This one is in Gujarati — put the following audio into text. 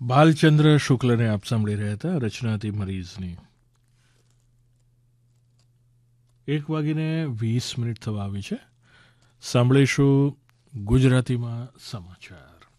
બાલચંદ્ર શુક્લને આપ સાંભળી રહ્યા હતા. રચના હતી મરીઝની. 1:20 થવા આવી છે. સાંભળીશું ગુજરાતીમાં સમાચાર.